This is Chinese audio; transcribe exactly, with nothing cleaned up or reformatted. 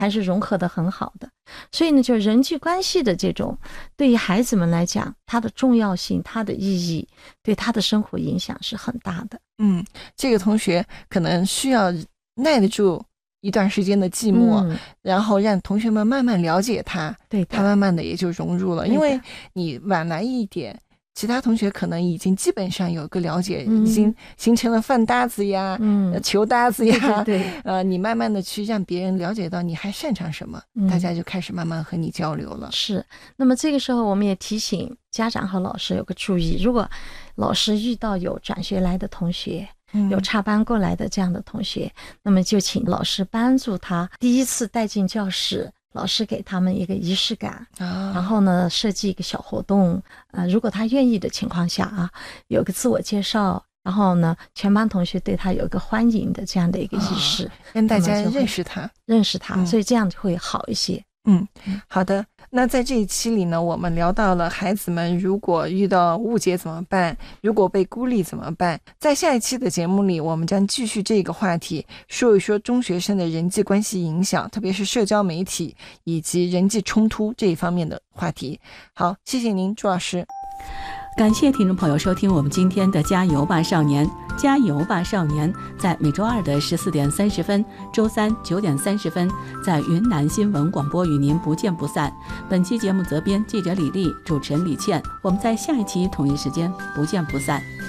还是融合的很好的。所以呢，就人际关系的这种对于孩子们来讲，它的重要性，它的意义，对他的生活影响是很大的。 嗯，这个同学可能需要耐得住一段时间的寂寞、嗯、然后让同学们慢慢了解他， 对， 他慢慢的也就融入了。因为你晚来一点，其他同学可能已经基本上有个了解、嗯、已经形成了饭搭子呀、嗯、球搭子呀， 对对对， 呃，你慢慢的去让别人了解到你还擅长什么、嗯、大家就开始慢慢和你交流了。 是，那么这个时候我们也提醒家长和老师有个注意，如果老师遇到有转学来的同学，有插班过来的这样的同学、嗯、那么就请老师帮助他第一次带进教室，老师给他们一个仪式感、哦、然后呢设计一个小活动，呃，如果他愿意的情况下啊，有个自我介绍，然后呢全班同学对他有一个欢迎的这样的一个仪式、哦、 让大家认识他认识他、嗯、所以这样会好一些。 嗯，好的。那在这一期里呢，我们聊到了孩子们如果遇到误解怎么办，如果被孤立怎么办。在下一期的节目里，我们将继续这个话题，说一说中学生的人际关系影响，特别是社交媒体以及人际冲突这一方面的话题。好，谢谢您，朱老师。 感谢听众朋友收听我们今天的加油吧少年。加油吧少年在每周二的十四点三十分，周三九点三十分在云南新闻广播与您不见不散。本期节目责编记者李丽，主持人李倩，我们在下一期同一时间不见不散。